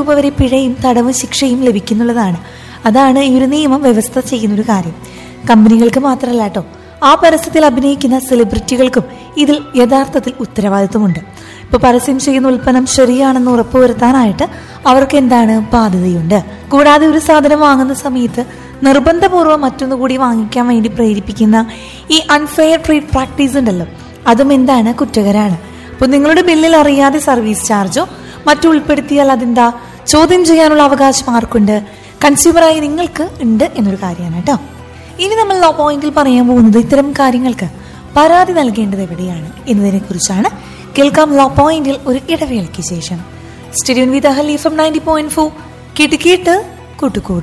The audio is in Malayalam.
രൂപ വരെ പിഴയും തടവ് ശിക്ഷയും ലഭിക്കുന്നുള്ളതാണ്. അതാണ് ഈ ഒരു നിയമം വ്യവസ്ഥ ചെയ്യുന്നൊരു കാര്യം. കമ്പനികൾക്ക് മാത്രമല്ല കേട്ടോ, ആ പരസ്യത്തിൽ അഭിനയിക്കുന്ന സെലിബ്രിറ്റികൾക്കും ഇതിൽ യഥാർത്ഥത്തിൽ ഉത്തരവാദിത്വമുണ്ട്. ഇപ്പൊ പരസ്യം ചെയ്യുന്ന ഉൽപ്പന്നം ശരിയാണെന്ന് ഉറപ്പുവരുത്താനായിട്ട് അവർക്ക് എന്താണ് ബാധ്യതയുണ്ട്. കൂടാതെ ഒരു സാധനം വാങ്ങുന്ന സമയത്ത് നിർബന്ധപൂർവ്വം മറ്റൊന്നുകൂടി വാങ്ങിക്കാൻ വേണ്ടി പ്രേരിപ്പിക്കുന്ന ഈ അൺഫെയർ ട്രേഡ് പ്രാക്ടീസ് ഉണ്ടല്ലോ, അതും എന്താണ് കുറ്റകരമാണ്. അപ്പൊ നിങ്ങളുടെ ബില്ലിൽ അറിയാതെ സർവീസ് ചാർജോ മറ്റു ഉൾപ്പെടുത്തിയാൽ അതെന്താ ചോദ്യം ചെയ്യാനുള്ള അവകാശം ആർക്കുണ്ട്? കൺസ്യൂമറായി നിങ്ങൾക്ക് ഉണ്ട് എന്നൊരു കാര്യമാണ് കേട്ടോ. ഇനി നമ്മൾ ലോ പോയിന്റിൽ പറയാൻ പോകുന്നത് ഇത്തരം കാര്യങ്ങൾക്ക് പരാതി നൽകേണ്ടത് എവിടെയാണ് എന്നതിനെ കുറിച്ചാണ്. കേൾക്കാം ലോ പോയിന്റിൽ ഒരു ഇടവേളയ്ക്ക് ശേഷം. സ്റ്റേഡിയം വിത്ത് അഹലി ഫ്രം 90.4 കേട്ട് കൂട്ടുകൂടാം.